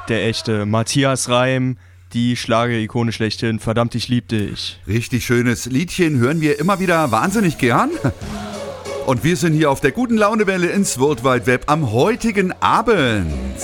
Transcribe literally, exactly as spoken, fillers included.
der echte Matthias Reim, die Schlager-Ikone schlechthin, verdammt, ich lieb dich. Richtig schönes Liedchen, hören wir immer wieder wahnsinnig gern. Und wir sind hier auf der guten Launewelle ins World Wide Web am heutigen Abend.